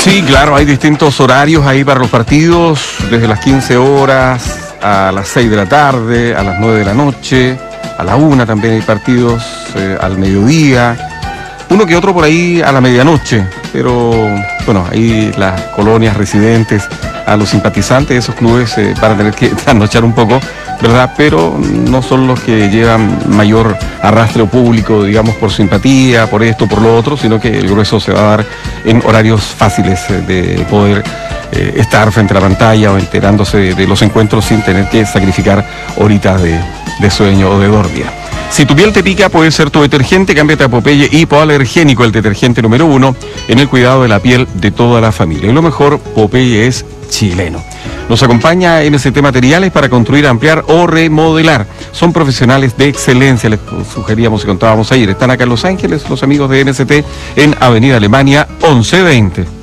Sí, claro, hay distintos horarios ahí para los partidos, desde las 15 horas a las 6 de la tarde, a las 9 de la noche, a la 1 también hay partidos, al mediodía, uno que otro por ahí a la medianoche, pero bueno, ahí las colonias residentes, a los simpatizantes de esos clubes van a tener que trasnochar un poco, ¿verdad? Pero no son los que llevan mayor arrastre público, digamos, por simpatía, por esto, por lo otro, sino que el grueso se va a dar en horarios fáciles de poder estar frente a la pantalla o enterándose de los encuentros sin tener que sacrificar horitas de sueño o de dormir. Si tu piel te pica, puede ser tu detergente. Cámbiate a Popeye Hipoalergénico, el detergente número 1 en el cuidado de la piel de toda la familia. Y lo mejor, Popeye es chileno. Nos acompaña MST Materiales para construir, ampliar o remodelar. Son profesionales de excelencia, les sugeríamos y contábamos ayer. Están acá en Los Ángeles, los amigos de MST, en Avenida Alemania 1120.